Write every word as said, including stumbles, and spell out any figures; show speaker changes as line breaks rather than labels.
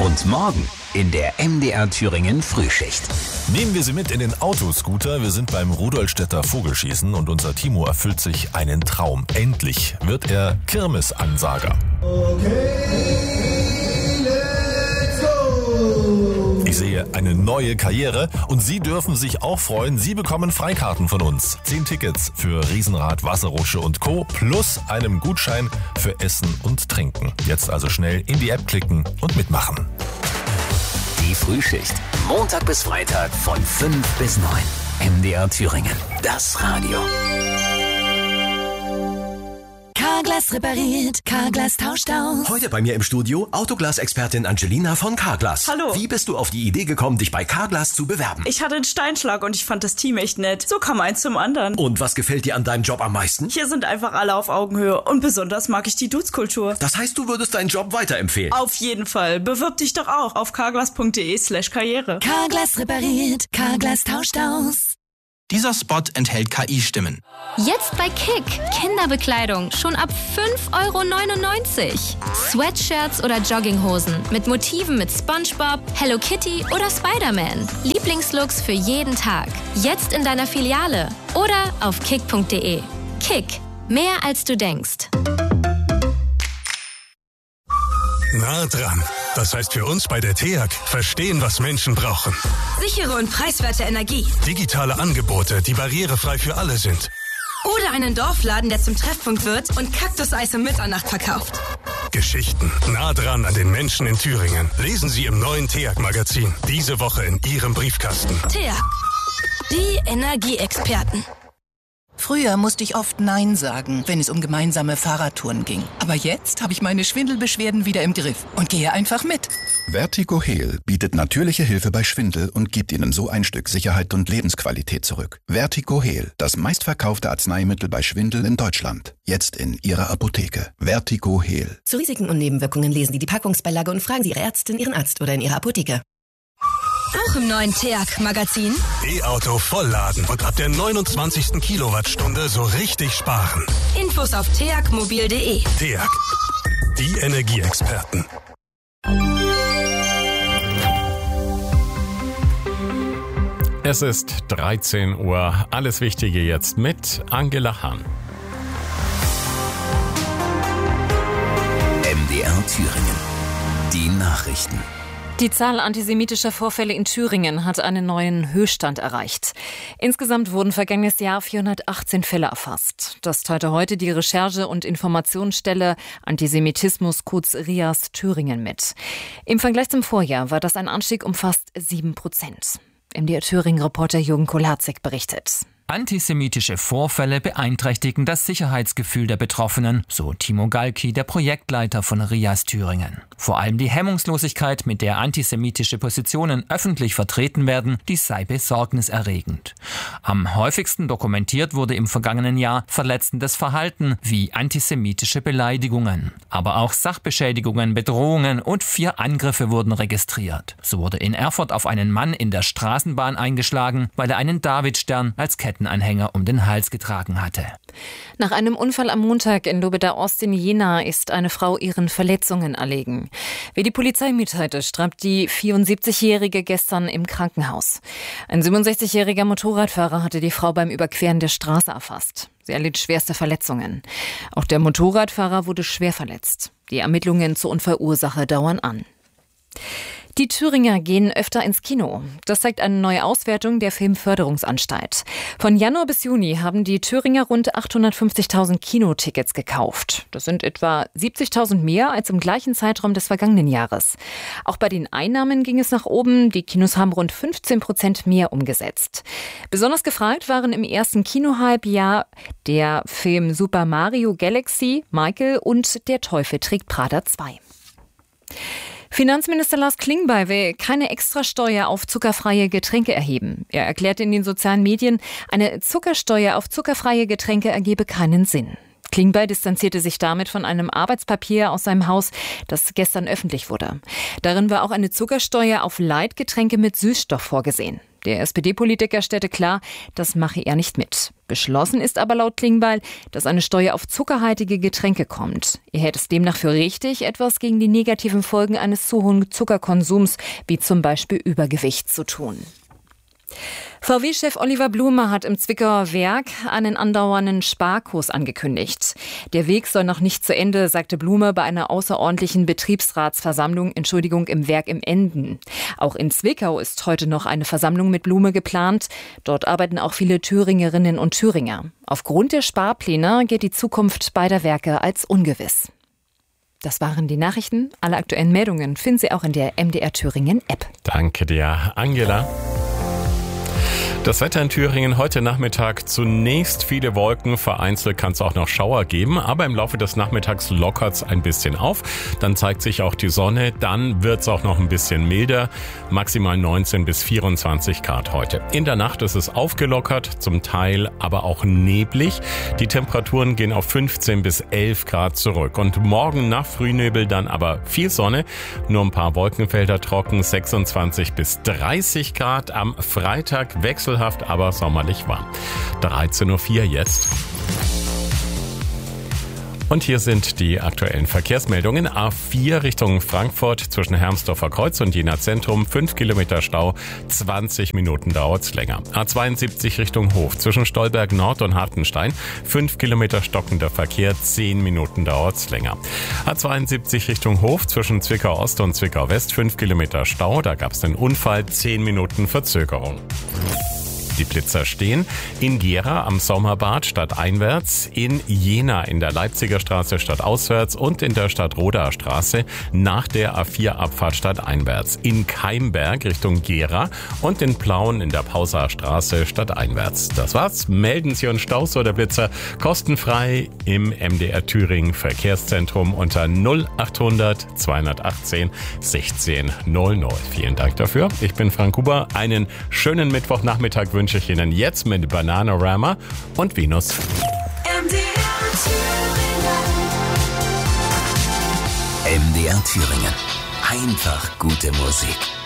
Und morgen in der M D R Thüringen Frühschicht.
Nehmen wir Sie mit in den Autoscooter. Wir sind beim Rudolstädter Vogelschießen und unser Timo erfüllt sich einen Traum. Endlich wird er Kirmesansager.
Okay, let's go!
Ich sehe eine neue Karriere und Sie dürfen sich auch freuen. Sie bekommen Freikarten von uns. Zehn Tickets für Riesenrad, Wasserrutsche und Co. plus einem Gutschein für Essen und Trinken. Jetzt also schnell in die App klicken und mitmachen.
Die Frühschicht. Montag bis Freitag von fünf bis neun. M D R Thüringen. Das Radio.
Carglass repariert, Carglass tauscht aus.
Heute bei mir im Studio Autoglas-Expertin Angelina von Carglass.
Hallo.
Wie bist du auf die Idee gekommen, dich bei Carglass zu bewerben?
Ich hatte einen Steinschlag und ich fand das Team echt nett. So kam eins zum anderen.
Und was gefällt dir an deinem Job am meisten?
Hier sind einfach alle auf Augenhöhe und besonders mag ich die Dudes-Kultur.
Das heißt, du würdest deinen Job weiterempfehlen?
Auf jeden Fall. Bewirb dich doch auch auf carglass.de slash karriere.
Carglass repariert, Carglass tauscht aus.
Dieser Spot enthält K I-Stimmen.
Jetzt bei Kick. Kinderbekleidung schon ab fünf Euro neunundneunzig. Sweatshirts oder Jogginghosen mit Motiven mit SpongeBob, Hello Kitty oder Spider-Man. Lieblingslooks für jeden Tag. Jetzt in deiner Filiale oder auf kick punkt de. Kick. Mehr als du denkst.
Nah dran. Das heißt für uns bei der T E A G, verstehen, was Menschen brauchen.
Sichere und preiswerte Energie.
Digitale Angebote, die barrierefrei für alle sind.
Oder einen Dorfladen, der zum Treffpunkt wird und Kaktuseis um Mitternacht verkauft.
Geschichten nah dran an den Menschen in Thüringen. Lesen Sie im neuen T E A G-Magazin. Diese Woche in Ihrem Briefkasten.
T E A G. Die Energieexperten.
Früher musste ich oft Nein sagen, wenn es um gemeinsame Fahrradtouren ging. Aber jetzt habe ich meine Schwindelbeschwerden wieder im Griff und gehe einfach mit.
Vertigo Heal bietet natürliche Hilfe bei Schwindel und gibt Ihnen so ein Stück Sicherheit und Lebensqualität zurück. Vertigo Heal, das meistverkaufte Arzneimittel bei Schwindel in Deutschland. Jetzt in Ihrer Apotheke. Vertigo Heal.
Zu Risiken und Nebenwirkungen lesen Sie die Packungsbeilage und fragen Sie Ihre Ärztin, Ihren Arzt oder in Ihrer Apotheke.
Auch im neuen T E A G-Magazin.
E-Auto vollladen und ab der neunundzwanzigsten Kilowattstunde so richtig sparen.
Infos auf t e a g mobil punkt de.
T E A G. Die Energieexperten.
Es ist dreizehn Uhr. Alles Wichtige jetzt mit Angela Hahn.
M D R Thüringen. Die Nachrichten.
Die Zahl antisemitischer Vorfälle in Thüringen hat einen neuen Höchststand erreicht. Insgesamt wurden vergangenes Jahr vierhundertachtzehn Fälle erfasst. Das teilte heute die Recherche- und Informationsstelle Antisemitismus, kurz R I A S Thüringen mit. Im Vergleich zum Vorjahr war das ein Anstieg um fast sieben Prozent. M D R Thüringen-Reporter Jürgen Kolarzek berichtet.
Antisemitische Vorfälle beeinträchtigen das Sicherheitsgefühl der Betroffenen, so Timo Galki, der Projektleiter von R I A S Thüringen. Vor allem die Hemmungslosigkeit, mit der antisemitische Positionen öffentlich vertreten werden, die sei besorgniserregend. Am häufigsten dokumentiert wurde im vergangenen Jahr verletzendes Verhalten wie antisemitische Beleidigungen. Aber auch Sachbeschädigungen, Bedrohungen und vier Angriffe wurden registriert. So wurde in Erfurt auf einen Mann in der Straßenbahn eingeschlagen, weil er einen Davidstern als Kettenanhänger um den Hals getragen hatte.
Nach einem Unfall am Montag in Lobeda-Ost in Jena ist eine Frau ihren Verletzungen erlegen. Wie die Polizei mitteilte, starb die vierundsiebzigjährige gestern im Krankenhaus. Ein siebenundsechzigjähriger Motorradfahrer hatte die Frau beim Überqueren der Straße erfasst. Sie erlitt schwerste Verletzungen. Auch der Motorradfahrer wurde schwer verletzt. Die Ermittlungen zur Unfallursache dauern an. Die Thüringer gehen öfter ins Kino. Das zeigt eine neue Auswertung der Filmförderungsanstalt. Von Januar bis Juni haben die Thüringer rund achthundertfünfzigtausend Kinotickets gekauft. Das sind etwa siebzigtausend mehr als im gleichen Zeitraum des vergangenen Jahres. Auch bei den Einnahmen ging es nach oben. Die Kinos haben rund fünfzehn Prozent mehr umgesetzt. Besonders gefragt waren im ersten Kinohalbjahr der Film Super Mario Galaxy, Michael und Der Teufel trägt Prada zwei. Finanzminister Lars Klingbeil will keine Extrasteuer auf zuckerfreie Getränke erheben. Er erklärte in den sozialen Medien, eine Zuckersteuer auf zuckerfreie Getränke ergebe keinen Sinn. Klingbeil distanzierte sich damit von einem Arbeitspapier aus seinem Haus, das gestern öffentlich wurde. Darin war auch eine Zuckersteuer auf Leitgetränke mit Süßstoff vorgesehen. Der S P D-Politiker stellte klar, das mache er nicht mit. Beschlossen ist aber laut Klingbeil, dass eine Steuer auf zuckerhaltige Getränke kommt. Er hält es demnach für richtig, etwas gegen die negativen Folgen eines zu hohen Zuckerkonsums, wie zum Beispiel Übergewicht, zu tun. V W-Chef Oliver Blume hat im Zwickauer Werk einen andauernden Sparkurs angekündigt. Der Weg soll noch nicht zu Ende, sagte Blume bei einer außerordentlichen Betriebsratsversammlung, Entschuldigung, im Werk im Enden. Auch in Zwickau ist heute noch eine Versammlung mit Blume geplant. Dort arbeiten auch viele Thüringerinnen und Thüringer. Aufgrund der Sparpläne geht die Zukunft beider Werke als ungewiss. Das waren die Nachrichten. Alle aktuellen Meldungen finden Sie auch in der M D R Thüringen App.
Danke dir, Angela. Das Wetter in Thüringen heute Nachmittag zunächst viele Wolken, vereinzelt kann es auch noch Schauer geben, aber im Laufe des Nachmittags lockert es ein bisschen auf. Dann zeigt sich auch die Sonne, dann wird es auch noch ein bisschen milder, maximal neunzehn bis vierundzwanzig Grad heute. In der Nacht ist es aufgelockert, zum Teil aber auch neblig. Die Temperaturen gehen auf fünfzehn bis elf Grad zurück und morgen nach Frühnebel dann aber viel Sonne, nur ein paar Wolkenfelder trocken, sechsundzwanzig bis dreißig Grad. Am Freitag wechselhaft, aber sommerlich warm. dreizehn Uhr vier jetzt. Und hier sind die aktuellen Verkehrsmeldungen. A vier Richtung Frankfurt zwischen Hermsdorfer Kreuz und Jena Zentrum. fünf Kilometer Stau, zwanzig Minuten dauert's länger. A zweiundsiebzig Richtung Hof zwischen Stolberg Nord und Hartenstein. fünf Kilometer stockender Verkehr, zehn Minuten dauert's länger. A zweiundsiebzig Richtung Hof zwischen Zwickau Ost und Zwickau West. fünf Kilometer Stau, da gab's einen Unfall, zehn Minuten Verzögerung. Die Blitzer stehen in Gera am Sommerbad stadteinwärts, in Jena in der Leipziger Straße stadtauswärts und in der Stadtrodaer Straße nach der A vier Abfahrt stadteinwärts, in Keimberg Richtung Gera und in Plauen in der Pausaer Straße stadteinwärts. Das war's. Melden Sie uns Staus oder Blitzer kostenfrei im M D R Thüringen Verkehrszentrum unter null achthundert zweihundertachtzehn sechzehn null null. Vielen Dank dafür. Ich bin Frank Huber. Einen schönen Mittwochnachmittag wünsche ich Ihnen jetzt mit Bananarama und Venus.
M D R Thüringen. Einfach gute Musik.